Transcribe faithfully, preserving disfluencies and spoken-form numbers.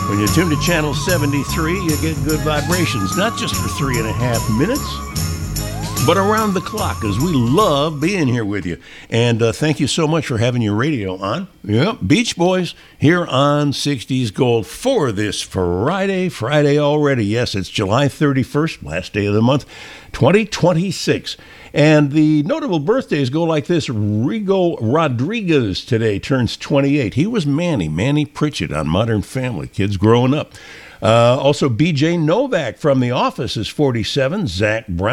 When you tune to Channel seventy-three, you get good vibrations, not just for three and a half minutes, but around the clock, as we love being here with you. And uh, thank you so much for having your radio on. Yep, Beach Boys here on sixties Gold for this Friday. Friday already. Yes, it's July thirty-first, last day of the month, twenty twenty-six. And the notable birthdays go like this. Rigo Rodriguez today turns twenty-eight. He was Manny, Manny Pritchett on Modern Family, kids growing up. Uh, also, B J Novak from The Office is forty-seven. Zach Brown.